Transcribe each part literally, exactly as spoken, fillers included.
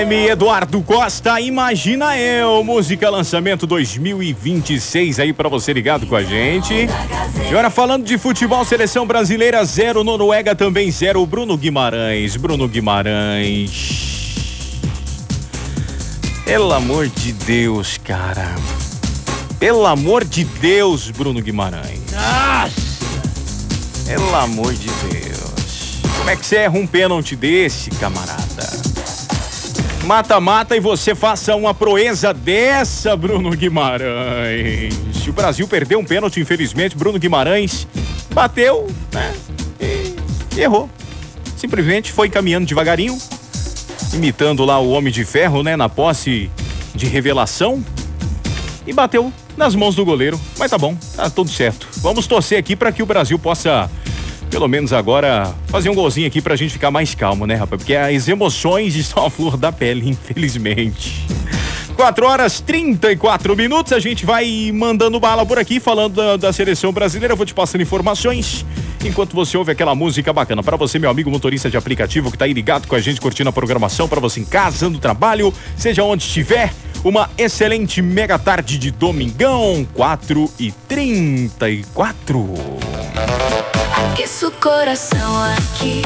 Eduardo Costa, Imagina Eu, música lançamento dois mil e vinte e seis aí pra você ligado com a gente. E agora falando de futebol, seleção brasileira zero, Noruega também zero, Bruno Guimarães, Bruno Guimarães. Pelo amor de Deus, cara. Pelo amor de Deus, Bruno Guimarães. Nossa! Pelo amor de Deus. Como é que você erra um pênalti desse, camarada? Mata-mata e você faça uma proeza dessa, Bruno Guimarães. O Brasil perdeu um pênalti, infelizmente. Bruno Guimarães bateu, né? E, e errou. Simplesmente foi caminhando devagarinho, imitando lá o Homem de Ferro, né? Na posse de revelação. E bateu nas mãos do goleiro. Mas tá bom, tá tudo certo. Vamos torcer aqui para que o Brasil possa, pelo menos agora, fazer um golzinho aqui pra gente ficar mais calmo, né, rapaz? Porque as emoções estão à flor da pele, infelizmente. quatro horas e trinta e quatro minutos, a gente vai mandando bala por aqui, falando da, da seleção brasileira. Eu vou te passando informações enquanto você ouve aquela música bacana. Para você, meu amigo motorista de aplicativo que tá aí ligado com a gente, curtindo a programação, para você em casa, no trabalho, seja onde estiver, uma excelente mega tarde de domingão, quatro e trinta e quatro. Aqueça o coração aqui,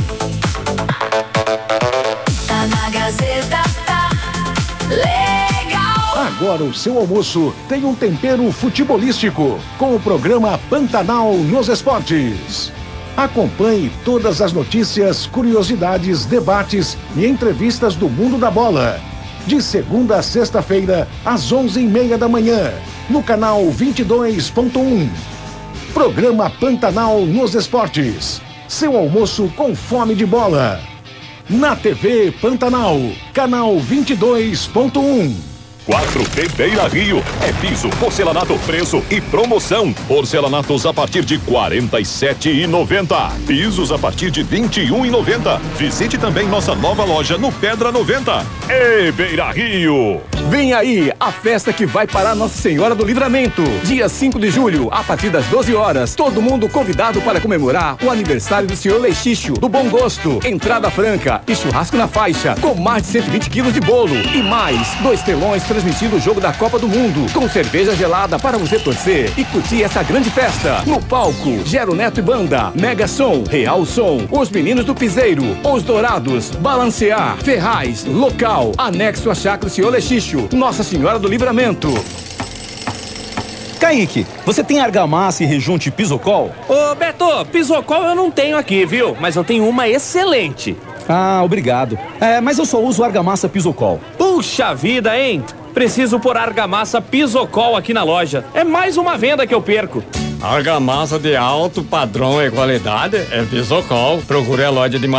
tá na Gazeta, tá legal. Agora o seu almoço tem um tempero futebolístico com o programa Pantanal nos Esportes. Acompanhe todas as notícias, curiosidades, debates e entrevistas do mundo da bola. De segunda a sexta-feira, às onze e meia da manhã, no canal vinte e dois ponto um. Programa Pantanal nos Esportes. Seu almoço com fome de bola. Na T V Pantanal, canal vinte e dois ponto um. quatro B Beira Rio é piso, porcelanato, preço e promoção. Porcelanatos a partir de quarenta e sete reais e noventa centavos. Pisos a partir de vinte e um reais e noventa centavos. Visite também nossa nova loja no Pedra noventa. Ei, Beira Rio! Vem aí a festa que vai parar Nossa Senhora do Livramento. Dia cinco de julho, a partir das doze horas. Todo mundo convidado para comemorar o aniversário do senhor Leixixo, do Bom Gosto. Entrada franca e churrasco na faixa, com mais de cento e vinte quilos de bolo. E mais, dois telões transmitindo o jogo da Copa do Mundo, com cerveja gelada para você torcer e curtir essa grande festa. No palco, Gero Neto e Banda, Mega Som, Real Som, Os Meninos do Piseiro, Os Dourados, Balancear, Ferraz, Local, anexo a Chácara do senhor Leixixo, Nossa Senhora do Livramento. Kaique, você tem argamassa e rejunte Pisocol? Ô, Beto, Pisocol eu não tenho aqui, viu? Mas eu tenho uma excelente. Ah, obrigado. É, mas eu só uso argamassa Pisocol. Puxa vida, hein? Preciso pôr argamassa Pisocol aqui na loja. É mais uma venda que eu perco. Argamassa de alto padrão e qualidade é Pisocol. Procure a loja de